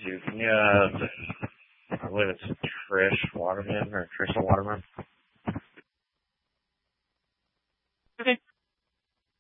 Dude, can you, I believe it's Trish Waterman or Trisha Waterman.